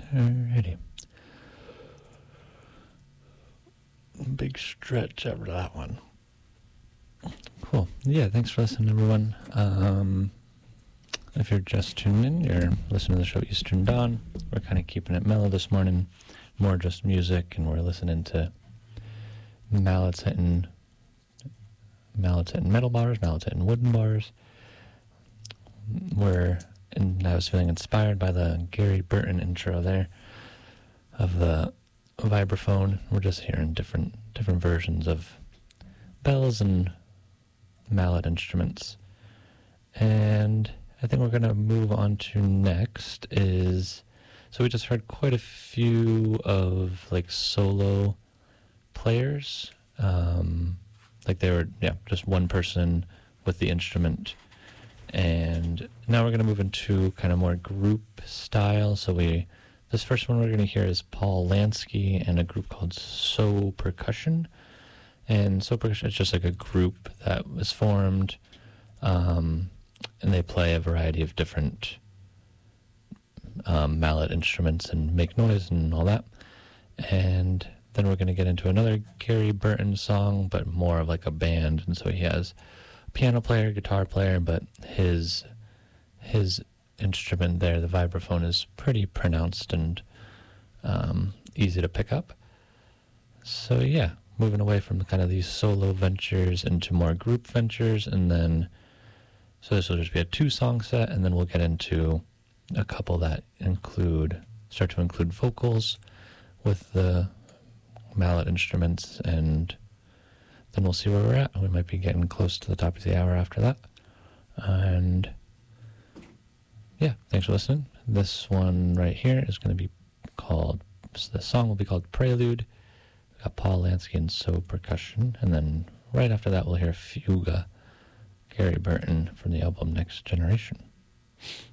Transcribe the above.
Alrighty. Big stretch over that one. Cool. Yeah, thanks for listening, everyone. If you're just tuned in, you're listening to the show Eastern Dawn. We're kind of keeping it mellow this morning, more just music, and we're listening to mallets hitting metal bars, mallets hitting wooden bars. And I was feeling inspired by the Gary Burton intro there of the vibraphone. We're just hearing different versions of bells and mallet instruments. And I think we're going to move on to next so we just heard quite a few of like solo players. Like they were, just one person with the instrument. And now we're going to move into kind of more group style. So this first one we're going to hear is Paul Lansky and a group called So Percussion. And So Percussion is just like a group that was formed, and they play a variety of different mallet instruments and make noise and all that. And then we're going to get into another Gary Burton song, but more of like a band. And so he has a piano player, guitar player, but his instrument there, the vibraphone, is pretty pronounced and easy to pick up. So yeah, moving away from kind of these solo ventures into more group ventures, and then so this will just be a 2-song set, and then we'll get into a couple that start to include vocals with the mallet instruments, and then we'll see where we're at. We might be getting close to the top of the hour after that. And yeah, thanks for listening. This one right here is going to be the song will be called Prelude. We got Paul Lansky and So Percussion, and then right after that we'll hear Fuga, Gary Burton from the album Next Generation.